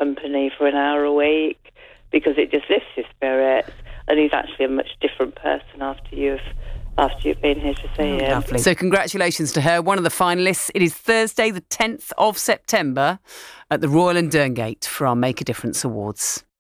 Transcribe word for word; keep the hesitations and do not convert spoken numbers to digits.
company for an hour a week because it just lifts his spirits, and he's actually a much different person after you've after you've been here to see him. Lovely. So congratulations to her, one of the finalists. It is Thursday the tenth of September at the Royal and Derngate for our Make a Difference Awards.